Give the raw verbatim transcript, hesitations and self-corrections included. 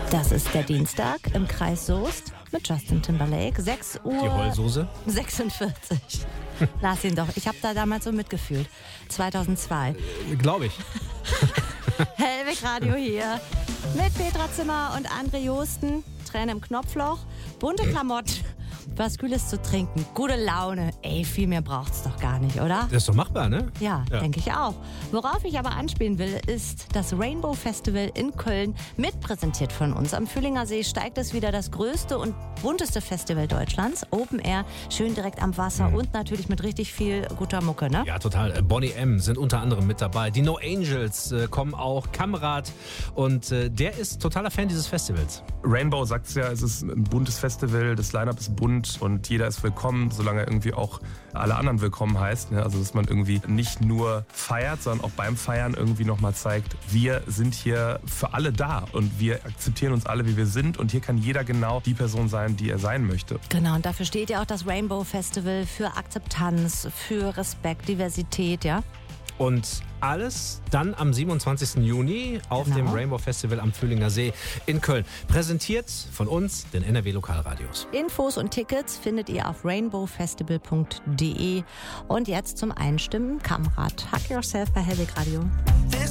Das ist der Dienstag im Kreis Soest mit Justin Timberlake. sechs Uhr Die Heulsoße? sechsundvierzig. Lass ihn doch. Ich habe da damals so mitgefühlt. zweitausendzwei. Äh, Glaube ich. Hellwig Radio hier mit Petra Zimmer und André Josten. Tränen im Knopfloch, bunte Klamotten, was Kühles zu trinken, gute Laune. Ey, viel mehr braucht's doch gar nicht, oder? Das ist doch machbar, ne? Ja, Ja. denke ich auch. Worauf ich aber anspielen will, ist das Rainbow Festival in Köln, mitpräsentiert von uns. Am Fühlinger See steigt es wieder, das größte und bunteste Festival Deutschlands. Open Air, schön direkt am Wasser und natürlich mit richtig viel guter Mucke, ne? Ja, total. Äh, Bonnie M. sind unter anderem mit dabei. Die No Angels äh, kommen auch. Kamrat. Und äh, der ist totaler Fan dieses Festivals. Rainbow sagt es ja, es ist ein buntes Festival, das Line-Up ist bunt und jeder ist willkommen, solange er irgendwie auch alle anderen willkommen heißt. Ne? Also dass man irgendwie nicht nur feiert, sondern auch beim Feiern irgendwie nochmal zeigt, wir sind hier für alle da und wir akzeptieren uns alle, wie wir sind und hier kann jeder genau die Person sein, die er sein möchte. Genau, und dafür steht ja auch das Rainbow Festival für Akzeptanz, für Respekt, Diversität, ja? Und alles dann am siebenundzwanzigsten Juni auf Genau. dem Rainbow Festival am Fühlinger See in Köln. Präsentiert von uns, den N R W Lokalradios. Infos und Tickets findet ihr auf rainbow festival punkt de. Und jetzt zum Einstimmen, Kamrat. Hug Yourself bei Hellwig Radio.